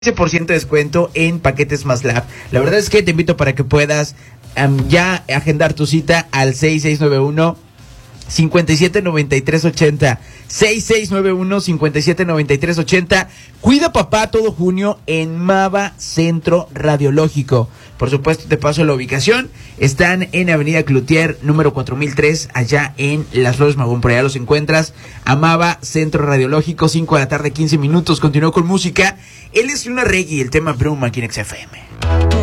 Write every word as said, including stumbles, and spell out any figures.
por ciento de descuento en paquetes Más Lab. La verdad es que te invito para que puedas um, ya agendar tu cita al seis seis nueve uno, cincuenta y siete noventa y tres ochenta. seis seis nueve uno, cincuenta y siete noventa y tres ochenta. Cuida papá todo junio en Mava Centro Radiológico. Por supuesto, te paso la ubicación. Están en Avenida Cloutier, número cuatro mil tres, allá en Las Flores Magón. Por allá los encuentras. Amaba Centro Radiológico, cinco de la tarde, quince minutos. Continuó con música. Él es Luna Reggae, el tema Bruma aquí en X F M.